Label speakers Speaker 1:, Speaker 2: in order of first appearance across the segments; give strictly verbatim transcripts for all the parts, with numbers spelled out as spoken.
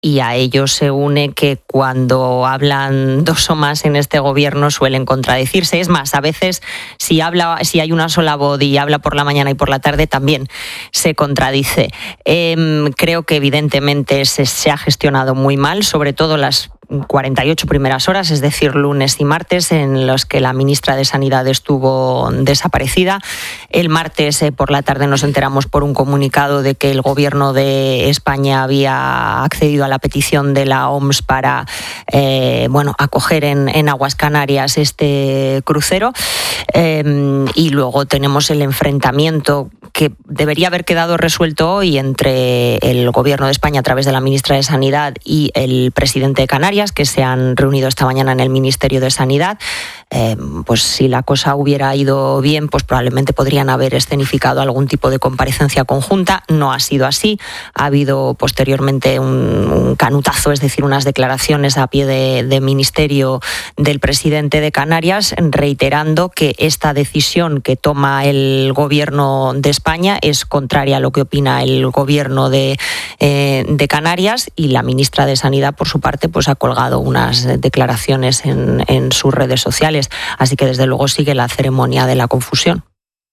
Speaker 1: y a ello se une que cuando hablan dos o más en este gobierno suelen contradecirse. Es más, a veces si habla, si hay una sola voz y habla por la mañana y por la tarde también se contradice. Eh, creo que evidentemente se, se ha gestionado muy mal, sobre todo las cuarenta y ocho primeras horas, es decir, lunes y martes, en los que la ministra de Sanidad estuvo desaparecida. El martes eh, por la tarde nos enteramos por un comunicado de que el Gobierno de España había accedido a la petición de la O M S para eh, bueno, acoger en, en aguas Canarias este crucero. Eh, y luego tenemos el enfrentamiento que debería haber quedado resuelto hoy entre el Gobierno de España a través de la ministra de Sanidad y el presidente de Canarias, que se han reunido esta mañana en el Ministerio de Sanidad. Eh, pues si la cosa hubiera ido bien, pues probablemente podrían haber escenificado algún tipo de comparecencia conjunta. No ha sido así. Ha habido posteriormente un, un canutazo, es decir, unas declaraciones a pie de, de ministerio del presidente de Canarias, reiterando que esta decisión que toma el Gobierno de España es contraria a lo que opina el Gobierno de, eh, de Canarias, y la ministra de Sanidad, por su parte, pues ha colgado unas declaraciones en, en sus redes sociales. Así que desde luego sigue la ceremonia de la confusión.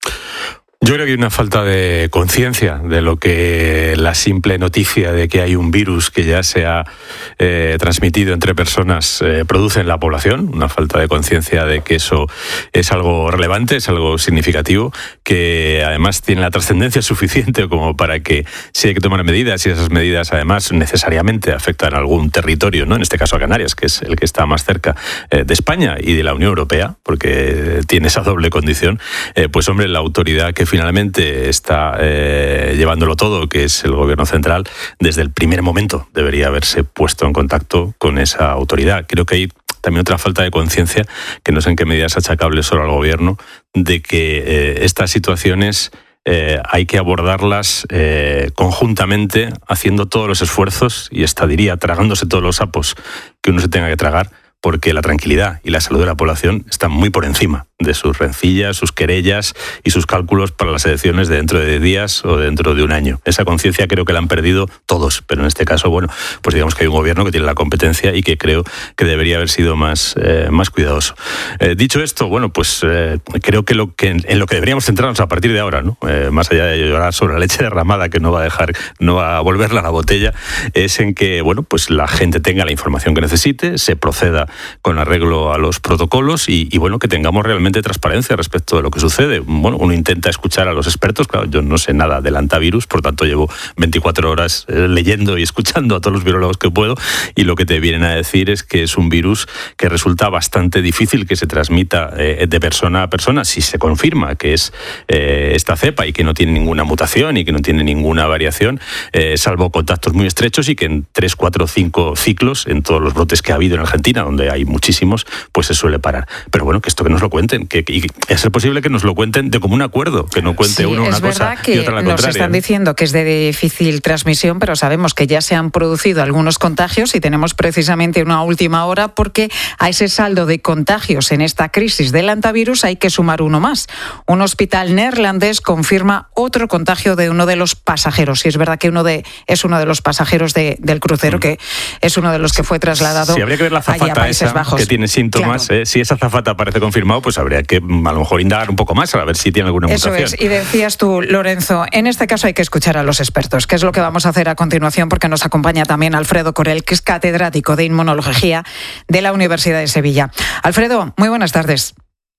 Speaker 2: Yo creo que hay una falta de conciencia de lo que la simple noticia de que hay un virus que ya se ha eh, transmitido entre personas eh, produce en la población, una falta de conciencia de que eso es algo relevante, es algo significativo, que además tiene la trascendencia suficiente como para que si hay que tomar medidas, y esas medidas además necesariamente afectan a algún territorio, ¿no? En este caso a Canarias, que es el que está más cerca eh, de España y de la Unión Europea, porque tiene esa doble condición, eh, pues hombre, la autoridad que finalmente está eh, llevándolo todo, que es el Gobierno central, desde el primer momento debería haberse puesto en contacto con esa autoridad. Creo que hay también otra falta de conciencia, que no sé en qué medida es achacable solo al Gobierno, de que eh, estas situaciones eh, hay que abordarlas eh, conjuntamente, haciendo todos los esfuerzos, y hasta diría tragándose todos los sapos que uno se tenga que tragar, porque la tranquilidad y la salud de la población están muy por encima de sus rencillas, sus querellas y sus cálculos para las elecciones de dentro de días o dentro de un año. Esa conciencia creo que la han perdido todos, pero en este caso, bueno, pues digamos que hay un gobierno que tiene la competencia y que creo que debería haber sido más, eh, más cuidadoso. Eh, dicho esto, bueno, pues eh, creo que, lo que en lo que deberíamos centrarnos a partir de ahora, ¿no? Eh, más allá de llorar sobre la leche derramada que no va a dejar, no va a volverla a la botella, es en que, bueno, pues la gente tenga la información que necesite, se proceda con arreglo a los protocolos y, y bueno, que tengamos realmente transparencia respecto de lo que sucede. Bueno, uno intenta escuchar a los expertos, claro, yo no sé nada del antivirus, por tanto llevo veinticuatro horas eh, leyendo y escuchando a todos los virólogos que puedo, y lo que te vienen a decir es que es un virus que resulta bastante difícil que se transmita eh, de persona a persona, si se confirma que es eh, esta cepa y que no tiene ninguna mutación y que no tiene ninguna variación, eh, salvo contactos muy estrechos, y que en tres, cuatro, cinco ciclos, en todos los brotes que ha habido en Argentina, donde hay muchísimos, pues se suele parar. Pero bueno, que esto que nos lo cuenten, que, que es posible que nos lo cuenten de común acuerdo, que no cuente
Speaker 3: sí,
Speaker 2: uno una cosa y otra la contraria.
Speaker 3: Nos están diciendo que es de difícil transmisión, pero sabemos que ya se han producido algunos contagios y tenemos precisamente una última hora, porque a ese saldo de contagios en esta crisis del antivirus hay que sumar uno más. Un hospital neerlandés confirma otro contagio de uno de los pasajeros. Y es verdad que uno de es uno de los pasajeros de, del crucero, mm. que es uno de los que fue trasladado
Speaker 2: sí, habría que ver la azafata
Speaker 3: allá a Países
Speaker 2: esa,
Speaker 3: Bajos.
Speaker 2: Que tiene síntomas. Claro. Eh, si esa azafata parece confirmado, pues habría que a lo mejor indagar un poco más a ver si tiene alguna
Speaker 3: Eso
Speaker 2: mutación.
Speaker 3: Es, y decías tú, Lorenzo, en este caso hay que escuchar a los expertos, que es lo que vamos a hacer a continuación, porque nos acompaña también Alfredo Corel, que es catedrático de Inmunología de la Universidad de Sevilla. Alfredo, muy buenas tardes.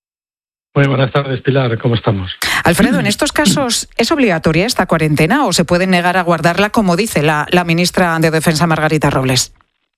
Speaker 4: Muy buenas tardes, Pilar, ¿cómo estamos?
Speaker 3: Alfredo, ¿en estos casos es obligatoria esta cuarentena o se puede negar a guardarla, como dice la, la ministra de Defensa, Margarita Robles?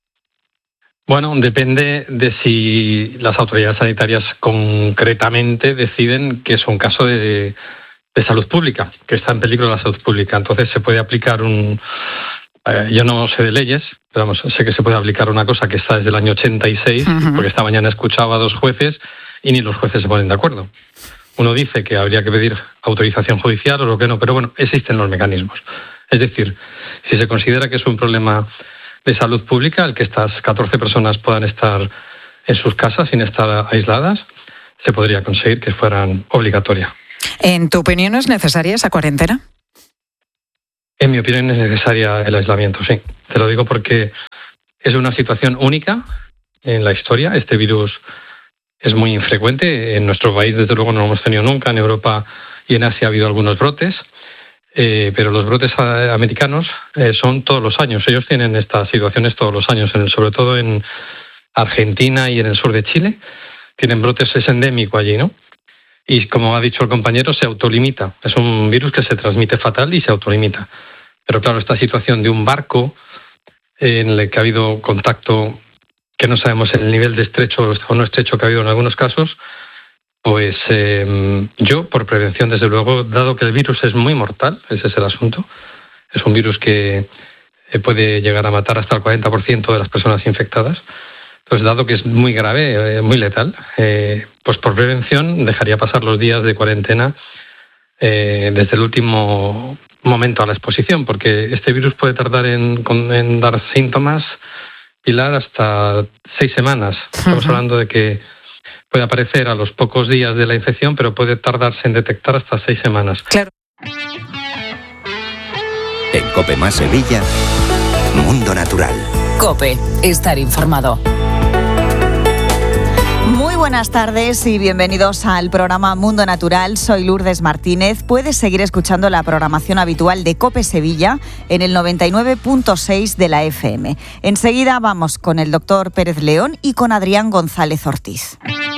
Speaker 4: Bueno, depende de si las autoridades sanitarias concretamente deciden que es un caso de, de salud pública, que está en peligro la salud pública. Entonces se puede aplicar un... Eh, yo no sé de leyes, pero vamos, sé que se puede aplicar una cosa que está desde el año ochenta y seis, uh-huh. porque esta mañana escuchaba a dos jueces y ni los jueces se ponen de acuerdo. Uno dice que habría que pedir autorización judicial o lo que no, pero bueno, existen los mecanismos. Es decir, si se considera que es un problema de salud pública el que estas catorce personas puedan estar en sus casas sin estar aisladas, se podría conseguir que fueran obligatoria.
Speaker 3: ¿En tu opinión es necesaria esa cuarentena?
Speaker 4: En mi opinión es necesaria el aislamiento, sí. Te lo digo porque es una situación única en la historia. Este virus es muy infrecuente. En nuestro país, desde luego, no lo hemos tenido nunca. En Europa y en Asia ha habido algunos brotes, eh, pero los brotes americanos eh, son todos los años. Ellos tienen estas situaciones todos los años, en el, sobre todo en Argentina y en el sur de Chile. Tienen brotes, es endémico allí, ¿no? Y como ha dicho el compañero, se autolimita. Es un virus que se transmite fatal y se autolimita. Pero claro, esta situación de un barco en el que ha habido contacto, que no sabemos el nivel de estrecho o no estrecho que ha habido en algunos casos, pues eh, yo, por prevención, desde luego, dado que el virus es muy mortal, ese es el asunto, es un virus que puede llegar a matar hasta el cuarenta por ciento de las personas infectadas, pues dado que es muy grave, eh, muy letal, eh, pues por prevención dejaría pasar los días de cuarentena eh, desde el último momento a la exposición, porque este virus puede tardar en, en dar síntomas, Pilar, hasta seis semanas. Estamos uh-huh. hablando de que puede aparecer a los pocos días de la infección, pero puede tardarse en detectar hasta seis semanas.
Speaker 3: Claro.
Speaker 5: En COPE más Sevilla, Mundo Natural.
Speaker 6: COPE, estar informado.
Speaker 7: Muy buenas tardes y bienvenidos al programa Mundo Natural. Soy Lourdes Martínez. Puedes seguir escuchando la programación habitual de COPE Sevilla en el noventa y nueve punto seis de la F M. Enseguida vamos con el doctor Pérez León y con Adrián González Ortiz.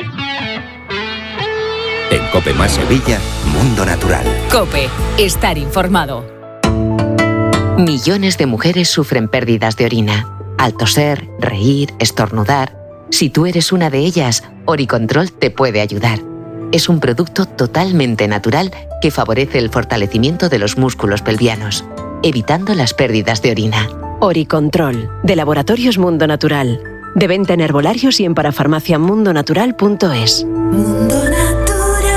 Speaker 5: En COPE más Sevilla, Mundo Natural.
Speaker 6: COPE, estar informado.
Speaker 8: Millones de mujeres sufren pérdidas de orina. Al toser, reír, estornudar. Si tú eres una de ellas, Oricontrol te puede ayudar. Es un producto totalmente natural que favorece el fortalecimiento de los músculos pelvianos, evitando las pérdidas de orina.
Speaker 9: Oricontrol, de Laboratorios Mundo Natural. De venta en herbolarios y en parafarmacia mundo natural punto es.
Speaker 10: Mundo Natural.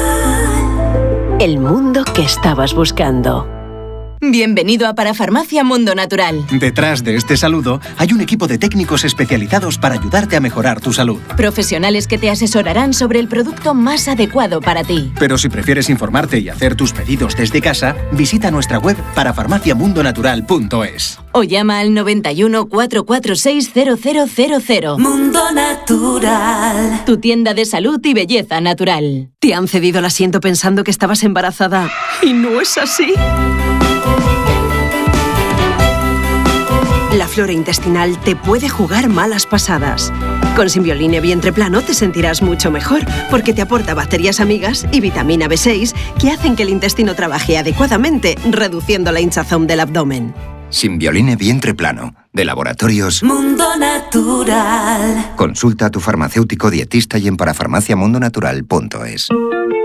Speaker 9: El mundo que estabas buscando.
Speaker 10: Bienvenido a Parafarmacia Mundo Natural.
Speaker 11: Detrás de este saludo hay un equipo de técnicos especializados para ayudarte a mejorar tu salud.
Speaker 10: Profesionales que te asesorarán sobre el producto más adecuado para ti.
Speaker 11: Pero si prefieres informarte y hacer tus pedidos desde casa, visita nuestra web parafarmacia mundo natural punto es.
Speaker 10: O llama al noventa y uno, cuatrocientos cuarenta y seis, cero cero cero cero.
Speaker 12: Mundo Natural.
Speaker 10: Tu tienda de salud y belleza natural.
Speaker 9: ¿Te han cedido el asiento pensando que estabas embarazada? Y no es así. La flora intestinal te puede jugar malas pasadas. Con Simbioline Vientre Plano te sentirás mucho mejor porque te aporta bacterias amigas y vitamina B seis que hacen que el intestino trabaje adecuadamente, reduciendo la hinchazón del abdomen.
Speaker 5: Simbioline Vientre Plano, de Laboratorios
Speaker 12: Mundo Natural.
Speaker 5: Consulta a tu farmacéutico dietista y en parafarmacia mundo natural punto es.